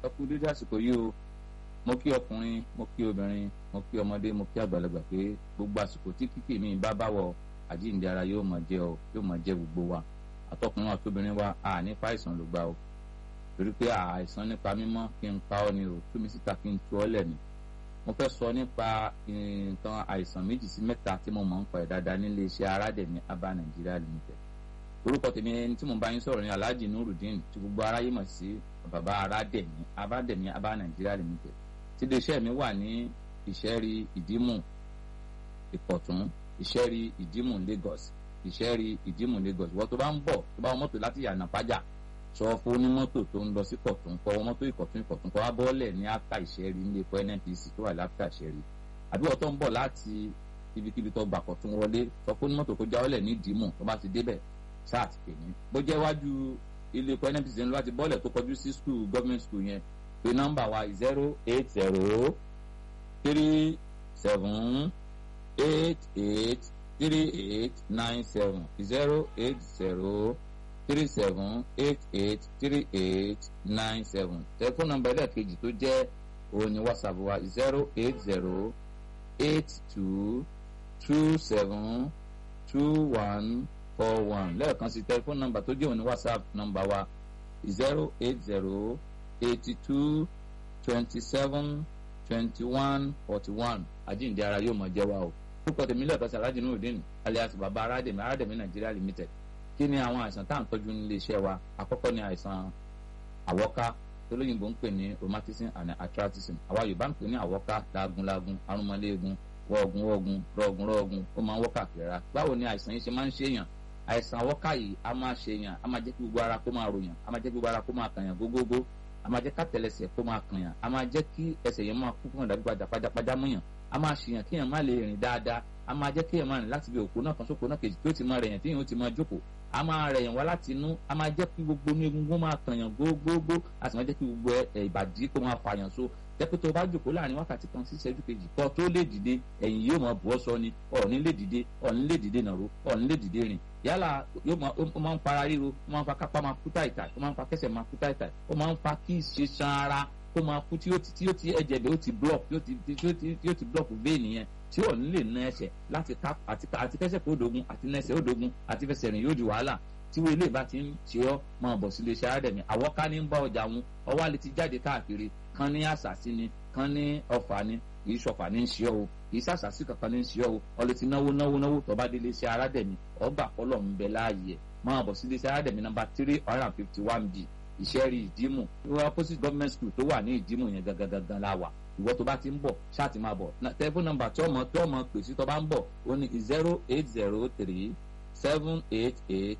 ẹ kú dédé àsìkò yìí o mo kí ọkùnrin mo kí obìnrin mo kí ọmọdé mo kí àgbàlagbà pé gbogbo àsìkò tí kíkì mi bá báwọ àjíǹde ara yóò máa jẹ gbogbo wa àtọkùnrin àtobìnrin wa a nípa àìsàn ló gbà o torí pé àìsàn nípa mímọ́ kí n pa ọ́ ni o tú mi síta kí n tú ọ́ lẹ̀ ni mo fẹ́ sọ nípa nǹkan àìsàn 2 sí 3 tí mo mọ̀ ń pa ẹ̀ dáadáa nílé iṣẹ́ Aládẹ̀mí Aba Nigeria Limited orúkọ tèmi ẹni tí mo bá yín sọ̀rọ̀ ní Alhaji Nurudeen tí gbogbo aráyé mọ̀ sí bàbá Aládẹ̀mí Aba Nigeria Limited tí iléeṣẹ́ mi wà ní Ìṣẹ́rí Ìdímù Ìkọ̀tún Ìṣẹ́rí Ìdímù Lagos Ìṣẹ́rí Ìdímù Lagos wọ́n tó bá ń bọ̀ tó bá wọ́n mọ́tò láti Yànà Pájà sọ fún onímọ́tò tó ń lọ sí Kọ̀tún kọ́ mọ́tò Ìkọ̀tún kọ́ wá bọ́ọ̀lẹ̀ ní áfíà Ìṣẹ́rí nílé epo NNPC tó wà láfíà Ìṣẹ́rí àbí wọ́n tó ń bọ̀ láti ibikíbi tó gbà Kọ̀tún wọlé sọ fún onímọ́tò kó jáwọ́lẹ̀ ní Ìdímù tó bá ti débẹ̀ ṣáà ti pè mí bó jẹ́ wájú ilé epo NNPC ń lọ láti bọ́ọ̀lẹ̀ tó kọjú sí school government school yẹn pé nọ́mbà wa 080 37 88 3897 080 37 88 3897 tẹlifóònù nọ́mbà ẹlẹ́ẹ̀kejì tó jẹ́ òní WhatsApp wa 080 82 27 2141 lẹ́ẹ̀kan sí tẹlifóònù nọ́mbà tó jẹ́ òní WhatsApp nọ́mbà wa 080 82 27 21 41 àjíǹde ara yóò mọ̀ jẹ́ wa o. púpọ̀ tèmi lẹ́ẹ̀kan sí Alhaji Nurudeen alias bàbá Aládẹ̀mí Nigeria Limited. kí ni àwọn àìsàn tá à ń tọ́jú nílé iṣẹ́ wa? àkọ́kọ́ ni àìsàn àwọ́ká tó lóyìnbó ń pè ní rheumatism and arthritism, àwa Yorùbá ń pè ní àwọ́ká lágunlágun arúmọléegun wọ́ọ̀gùn rọ́ọ̀gùn ó máa ń wọ́ káàkiri ara. báwo ni àìsàn yìí ṣe máa ń ṣèyàn? àìsàn àwọ́ká yìí a máa ṣèyàn, a máa jẹ́ kí gbogbo ara kó máa ròyàn, a máa jẹ́ kí gbogbo ara kó máa kàyàn gógógó, a máa jẹ́ kátẹ́lẹsẹ̀ kó máa kànyàn, a máa jẹ́ kí ẹsẹ̀ yẹn máa kú fún ọ̀dàbí pajápajá mọ́yàn, a máa ṣèyàn kéèyàn má lè rìn dáadáa, a máa jẹ́ kéèyàn máa rìn láti ibi òpó náà kan sóko náà kejì tí ó ti máa rẹ̀yàn téèyàn ó ti máa jókòó, a máa rẹ̀yàn wá láti inú, a máa jẹ́ kí gbogbo inú egungun máa kànyàn gógógó, a sì máa jẹ́ kí gbogbo ìbàdí kó máa fàyàn so jẹ́ pé tó o bá jókòó láàrin wákàtí kan sí ìṣẹ́jú kejì kó tó lè dìde ẹ̀yìn yóò máa bù ọ́ sọ ni ọ̀ọ́ni lè dìde nàró ọ̀ọ́ni lè dìde rìn yálà ó máa ń fara ríro, ó máa ń fa kápá máa kú táìtàì, ó máa ń fa kẹsẹ̀ máa kú táìtàì, ó máa ń fa kí ìṣeṣan ara kó máa kú tí ó ti ẹ̀jẹ̀ bẹ́ẹ̀ ó ti block tí ó ti block vein yẹn tí ò ní lè ná ẹsẹ̀ láti ká àti kẹsẹ̀ kó dogun àti nẹsẹ̀ ó dogun àti fẹsẹ̀ rìn yóò di wàhálà tí wọ́n ilé ìbá ti ń ṣe ọ́ máa bọ̀ sílé iṣẹ́ Aládẹ̀mí. àwọ́ká ní ń bá ọjà wọn ọwọ́ àlè ti jáde káàkiri kan ní àṣàsí ni kan ní ọ̀fà ni kì í ṣọ̀fà ní ń ṣe ọ́ o kì í ṣàṣàsí kankan ní ń ṣe ọ́ o ọlẹ́ ti náwó tó bá délé iṣẹ́ Aládẹ̀mí ọgbà kọ́lọ̀ ń bẹ láàyè máa bọ̀ sílé iṣẹ́ Aládẹ̀mí nọ́mbà 351B Ìṣẹ́rí Ìdímù opposite government school tó wà ní Ìdímù yẹn gangan la wà. ìwọ tó bá ti ń bọ̀ ṣáà ti máa bọ̀ tẹlifóònù nọ́mbà tí ọmọ pèsè tó bá ń bọ̀ ó ní 0803 788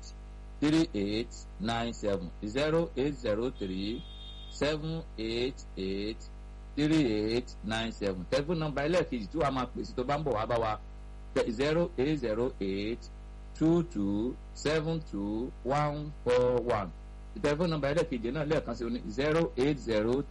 3897 0803 788 3897 tẹlifóònù nọ́mbà ẹlẹ́ẹ̀kejì tí wàá máa pèsè tó bá ń bọ̀ wá bá wa 0808 22 72 141 tẹlifóònù nọ́mbà ẹlẹ́ẹ̀kejì náà lẹ́ẹ̀kan sí 0808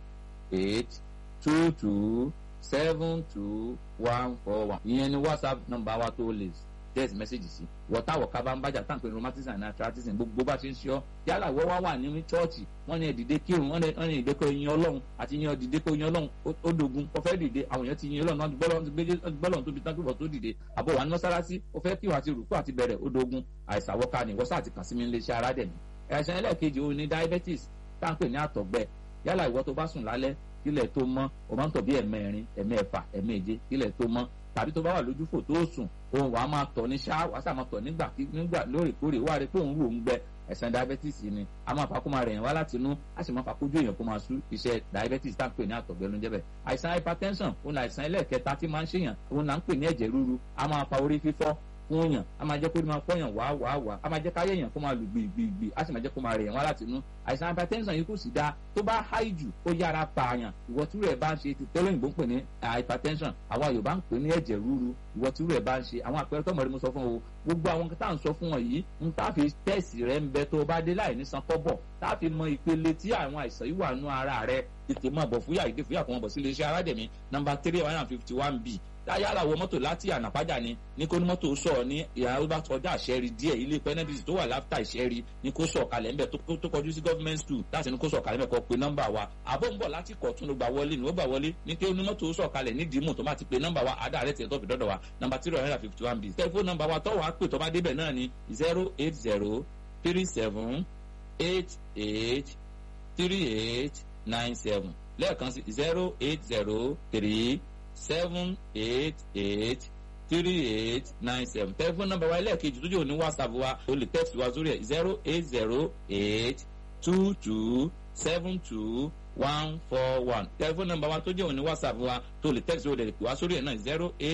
22 72 141 ìyẹn ni WhatsApp nọ́mbà wa tó lè text message sí wọ́táwọ̀ ká bá ń bájà táǹpẹ̀ rheumatism and arthritism gbogbo bá ti ń ṣe ọ́ yálà wọ́n wà ní chọ́ọ̀chì wọ́n ní ẹ̀dìdé kírun wọ́n ní ìdè kó yin Ọlọ́run àti yin ọ̀dìdé kó yin Ọlọ́run ó dogun ó fẹ́ dìde àwọn èèyàn ti yin Ọlọ́run náà gbọ́lọ́run tóbi tán kíbọ̀ tó dìde àbọ̀ wà ní mọ́sálásí ó fẹ́ kí wà ti rùkú àti bẹ̀rẹ̀ ó dogun àìsàn àwọ́ká ni wọ́n sáà ti kàn sí mi nílé iṣẹ́ Aládẹ̀mí. àìsàn ẹlẹ́ẹ̀kejì òun ni diabetes táǹpẹ̀ ní àtọ̀gbẹ yálà ìwọ tó bá sùn lálẹ́ kílẹ̀ tó mọ́ o máa ń tọ̀ bí ẹ̀mẹ́rin ẹ̀mẹ́fà ẹ̀mẹ́je kílẹ̀ tó mọ́ tàbí tó bá wà lójúfò tó sùn òun wàá máa tọ̀ ní ṣáà wàá sà máa tọ̀ nígbà lóòrèkóòrè wà rí pé òun rò ń gbẹ ẹ̀sán diabetes ni a máa fa kó máa rẹ̀yìn wá láti inú a sì máa fa kójú èèyàn kó máa sú iṣẹ́ diabetes tá à ń pè ní àtọ̀gbẹ ló ń jẹ́ bẹ́ẹ̀. àìsàn hypertension òun àìsàn ẹlẹ́ẹ̀kẹta tí máa ń ṣèyàn òun là ń pè ní ẹ̀jẹ̀ ríru a máa fa orí fífọ́ fún yàn a máa jẹ́ kó máa fọyàn wá a máa jẹ́ káyé yàn kó máa lù gbìgbìgbì a sì máa jẹ́ kó máa rẹ̀yàn wá láti inú. àìsàn hypertension yìí kò sì dáa tó bá háì jù ó yára pààyàn ìwọ tí rẹ̀ bá ń ṣe ti tẹ́lẹ̀ òyìnbó ń pè ní hypertension àwa Yorùbá ń pè ní ẹ̀jẹ̀ ríru ìwọ tí rẹ̀ bá ń ṣe àwọn àpẹẹrẹ tó mọ̀ rí mo sọ fún o gbogbo àwọn tá à ń sọ fún ọ yìí ń tá fi tẹ́sì rẹ̀ ń bẹ tó o bá dé láì ní san kọ́bọ̀ tá a fi mọ ìpele tí àwọn àìsàn yìí wà nú ara rẹ̀ tètè máa bọ̀ fúyà ìdè fúyà kan bọ̀ sí iléeṣẹ́ Aládẹ̀mí nọ́mbà 351B yálà wọ mọ́tò láti ànàpájà ni ní kó ní mọ́tò sọ̀ ní ìyàwó bá kọjá àṣẹ́rí díẹ̀ ilé pẹ́nẹ́dìsì tó wà láfítà ìṣẹ́rí ní kó sọ̀ kalẹ̀ ńbẹ̀ tó kọjú sí government school láti ní kó sọ̀ kalẹ̀ ńbẹ̀ kó pe nọ́mbà wa àbọ̀ ń bọ̀ láti Kọ̀tún ló gbà wọlé ní ó gbà wọlé ní kí onímọ́tò sọ̀ kalẹ̀ ní dìímù tó bá ti pe nọ́mbà wa àdá rẹ̀ tiẹ̀ tó fi dọ́dọ̀ wa nọ́mbà 351B tẹlifóònù nọ́mbà wa tọ́wọ́ á pè tó bá débẹ̀ náà ni 08037883897 lẹ́ẹ̀kan sí 08037883897 tẹlifóònù nọ́mbà wa ẹlẹ́ẹ̀kejì tó jẹ́ òní WhatsApp wa o lè text wa sórí ẹ̀ 08082272141 tẹlifóònù nọ́mbà wa tó jẹ́ òní WhatsApp wa tó lè text wa lè pè wá sórí ẹ̀ náà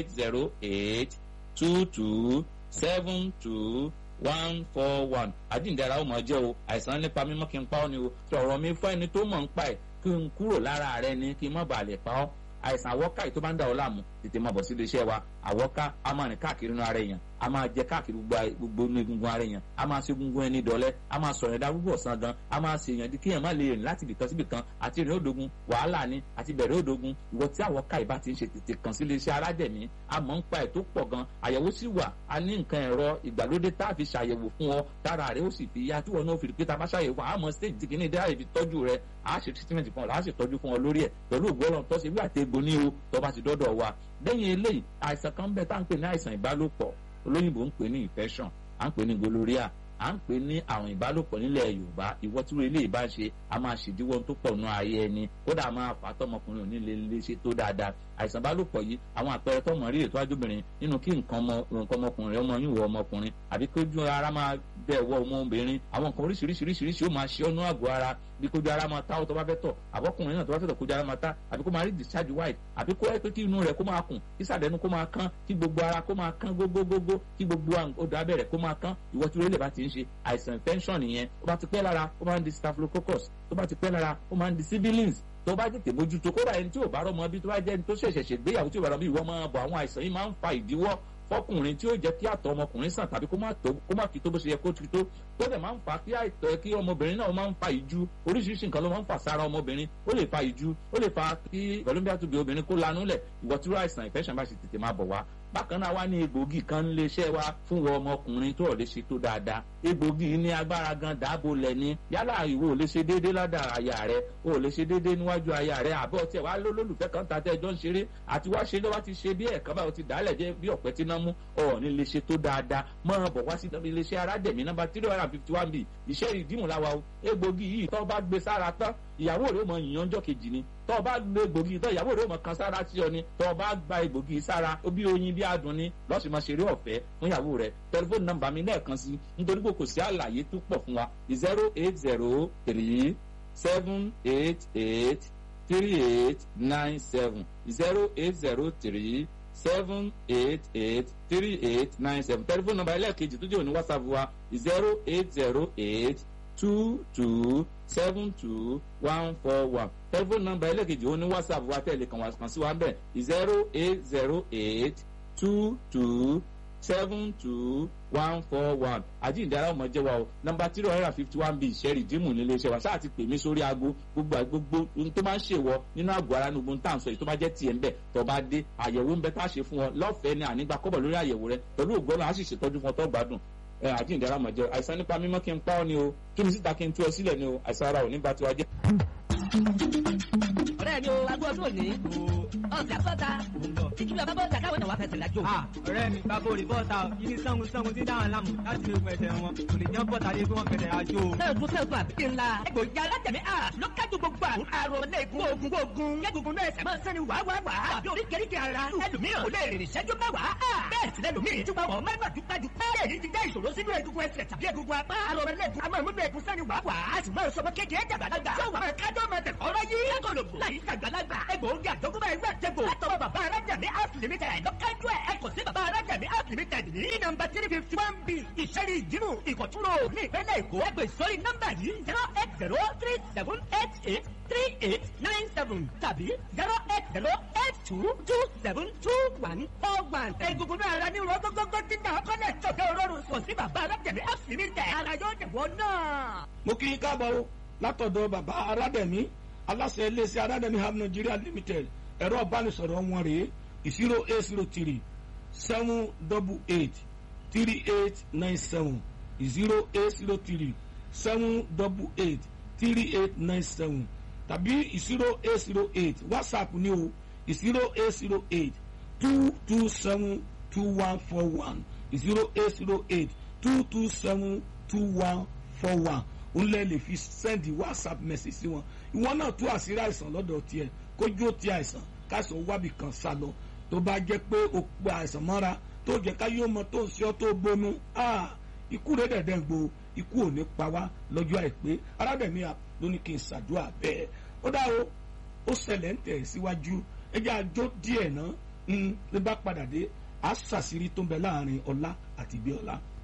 08082272141 àjíǹdàrà ó máa jẹ́ o àìsàn nípa mímọ́ kí n pa ọ́ ni o sọ̀rọ̀ mi fún ẹni tó mọ̀ ń pa ẹ̀ kí n kúrò lára rẹ ni kí n má bàa lè pa ọ́ àìsàn àwọ́ká yìí tó bá ń dà ọ́ láàmú tètè máa bọ̀ sí iléeṣẹ́ wa àwọ́ká a máa rìn káàkiri inú ara èèyàn a máa jẹ káàkiri gbogbo inú egungun ara èèyàn a máa ṣe egungun ẹni dọ̀lẹ́ a máa sọ̀rọ̀ ẹ̀dá gbogbo ọ̀sán gan a máa ṣe èèyàn kéèyàn má lè rìn láti ibìkan síbì kan àti ìrìn òdogun wàhálà ni àti bẹ̀rẹ̀ òdogun ìwọ tí àwọ́ká yìí bá ti ń ṣe tètè kàn sí iléeṣẹ́ aládẹ̀mí a mọ̀ ń pa ẹ̀ tó pọ̀ gan àyẹ̀wò sì wà a ní nǹkan ẹ̀rọ ìgbàlódé tá a fi ṣàyẹ̀wò fún ọ tára rẹ ó sì fi yá tí wọn náà fi rí pé tá a bá ṣàyẹ̀wò fún àmọ́ stage tí kìíní dáhà ìfi tọ́jú rẹ a ṣe treatment fún ọ láà ṣe tọ́jú fún ọ lórí ẹ̀ pẹ̀lú ògbọ́lọ́ tọ́sí bí àtẹ̀gbò ní o tó bá ti dọ́dọ̀ wa lẹ́yìn eléyìí àìsàn kan bẹ tá à ń pè ní àìsàn ìbálòpọ̀ olóyìnbó ń pè ní infection à ń pè ní gonorrhea à ń pè ní àrùn ìbálòpọ̀ nílẹ̀ Yorùbá ìwọ tí ilé ìbá ṣe a máa ṣèdíwọ́ tó pọ̀ nù ayé ẹni kódà a máa fà tọmọkùnrin òní lè ṣe tó dáadáa àìsàn ìbálòpọ̀ yìí àwọn àpẹẹrẹ tọmọ rí ètò ajúbìnrin nínú kí nǹkan ọmọkùnrin ọmọ yín wọ ọmọkùnrin àbí kójú ara máa bẹ̀ wọ ọmọbìnrin àwọn nǹkan oríṣiríṣiríṣiríṣi ó máa ṣe ọ́nú àgọ́ ara bí kójú ara máa tá ọ tó bá fẹ́ tọ̀ àbọ́kùnrin náà tó bá fẹ́ tọ̀ kójú ara máa tá àbí kó máa rí discharge white àbí kó ẹ pé kí inú rẹ̀ kó máa kùn kí sàdẹ̀nu kó máa kán kí gbogbo ara kó máa kán gógógógó kí gbogbo odò abẹ́rẹ́ kó máa kán ìwọ tí orílẹ̀ bá ti ń ṣe àìsàn infection nìyẹn ó bá ti pẹ́ lára ó máa ń di staphylococcus tó bá ti pẹ́ lára ó máa ń di sibilins tó bá tètè mójútó kódà ẹni tí ò bá rọ́mọ bí tó bá jẹ́ ẹni tó ṣẹ̀ṣẹ̀ ṣègbéyàwó tí ò bá rọ́mọ bí ìwọ máa bọ̀ àwọn àìsàn yìí máa ń fa ìdíwọ́ fọkùnrin tí ó jẹ́ kí àtọ̀ ọmọkùnrin sàn tàbí kó má kí tó bó ṣe yẹ kó ti tó dẹ̀ máa ń fa kí àìtọ́ kí ọmọbìnrin náà máa ń fa ìju oríṣiríṣi nǹkan ló máa ń fà sára ọmọbìnrin ó lè fa ìju ó lè fa kí columbia tube obìnrin kó lanú lẹ̀ ìwọ tí àìsàn infection bá ṣe tètè máa bọ̀ wá bákan náà wá ní egbògi kan ń léṣẹ́ wa fún wọn ọmọkùnrin tó ò lè ṣe tó dáadáa egbògi yìí ní agbára gan dáàbò lẹ́ni yálà ìwọ ò lè ṣe déédéé ládà aya rẹ ò lè ṣe déédéé níwájú aya rẹ àbọ̀ tí ẹ̀ wá lólùfẹ́ kan tàtẹ́ ẹjọ́ ń ṣeré àti wá ṣe lọ́wọ́ ti ṣe bí ẹ̀kan báyọ̀ ti dálẹ̀ jẹ́ bí ọ̀pẹ tí náà mú ọ̀ ní lè ṣe tó dáadáa máa bọ̀ wá sí iléeṣẹ́ aládẹ̀mí nọ́mbà 351B iṣẹ́ ìdímù láwa o egbògi yìí tó bá gbé sára tán ìyàwó rẹ̀ ó mọ ìyànjọ́ kejì ni tó bá gbé egbògi tán ìyàwó rẹ̀ ó mọ kan sára sí ọ ni tó bá gba egbògi sára bí oyin bí adùn ni lọ́sùn máa ṣeré ọ̀fẹ́ fún ìyàwó rẹ̀ tẹlifóònù nọ́mbà mi lẹ́ẹ̀kan sí nítorí pé kò sí àlàyé tó pọ̀ fún wa 08037883897 08037883897 tẹlifóònù nọ́mbà ẹlẹ́ẹ̀kejì tó jẹ́ òní WhatsApp wa 08082272141 tẹlifóònù nọ́mbà ẹlẹ́ẹ̀kejì òní WhatsApp wa tẹ̀lé kan sí wa ń bẹ̀ 08082272141 àjíǹdára ọmọ jẹ́ wa o nọ́mbà 351B ìṣẹ́rì dímù nílé iṣẹ́ wa ṣáà ti pè mí sórí aago gbogbo ohun tó máa ń ṣèwọ nínú àgọ́ ara ní ogun tá à ń sọ yìí tó bá jẹ́ tiẹ̀ ń bẹ̀ tó bá dé àyẹ̀wò ń bẹ tá a ṣe fún ọ lọ́fẹ̀ẹ́ ni ànígbà kọ́bọ̀ lórí àyẹ̀wò rẹ pẹ̀lú ògbọ́n náà á sì ṣètọ́jú fún ọ tó gbádùn àjíǹdára ọmọ jẹ́ àìsàn nípa mímọ́ kí n pa ọ́ ni o kí ni síta kí n tú ọ sílẹ̀ ni o àìsàn ara ò ní bá tiwa jẹ́. ọ̀rẹ́ mi o agbóhùn òní ọ̀sẹ̀ àbọ̀tà títí bàbá bọ́ọ̀tà káwọn náà wá fẹsẹ̀ lájò. ọ̀rẹ́ mi bàbá òní bọ́ọ̀tà yìí ní sangun tí dáhùn lámù láti lè fẹsẹ̀ wọn kò lè jẹ́ bọ́ọ̀tà lé kí wọ́n fẹsẹ̀ àjò. sẹ́ẹ̀gùn àbíkí ńlá egbòjà alátẹ̀mí ló kájú gbogbo àrùn lẹ́gùn ogun kẹ́gùngùn náà ẹ̀sẹ̀ máa ń sẹ́ni wàá àbí oríkèéríkèé ara ẹlòmíràn kò lè rìn ìṣẹ́jú mẹ́wàá bẹ́ẹ̀ sì lẹ́lòmíràn tí wọ́n máa ń gbàdúgbàdú èyí ti jẹ́ ìṣòro sínú egungun ẹsẹ̀ tàbí egungun apá àrùn lẹ́gùn a máa mú egun sẹ́ni wàá a sì máa sọmọ kékeré dàgbàlagbà tí wọ́n máa kájọ́ máa tẹ̀ ọ̀rọ̀ yìí lágọ̀lògbò láyé sàgbàlagbà egbòogi àjọgúnbá ẹgbẹ́ àjẹgbò látọwọ́ bàbá arájàmí house limited lọ́kájú ẹ̀ kò sí bàbá arájàmí house limited ní nọ́mbà 351B ìṣẹ́rí ìdínú ìkọ̀túnrò ní ìpínlẹ̀ èkó ẹgbẹ́ sórí nọ́mbà yìí 08037883897 tàbí 08082272141. egungun náà ara ní ìrọ̀ gógógó tí náà kọ́lẹ̀ tọ́kẹ́ òrórùn kò sí bàbá arájàmí house limited ara yóò dẹ̀wọ́ náà. mo kí i káàbọ̀ látọ̀dọ̀ bàbá aládẹ̀mí aláṣẹ iléeṣẹ́ aládẹ̀mí ham Nigeria limited ẹ̀rọ ìbánisọ̀rọ̀ wọn rèé 0803 788 3897 0803 788 3897 tàbí 0808 WhatsApp ní o 0808 227 2141 0808 227 2141 òun lè lè fi sẹ́ndì WhatsApp message sí wọn. Ìwọ náà tú àṣírí àìsàn lọ́dọ̀ tiẹ̀ kójú ó ti àìsàn káìsàn wábì kan sá lọ. Tó bá jẹ́ pé o pa àìsàn mọ́ra tó jẹ́ ká yóò mọ tó ń ṣe ọ́ tó gbónú ikú rẹ̀ dẹ̀dẹ̀ ń gbo ikú ò ní pa wá lọ́jọ́ àìpé arábẹ̀mí ló ní kí n ṣàdúrà bẹ́ẹ̀. Ó dá o ó ṣẹlẹ̀ ń tẹ̀ síwájú ẹjẹ́ àjọ díẹ̀ náà ní bá padà dé àṣàṣírí tó ń bẹ láàrin ọlá àti bí ọlá.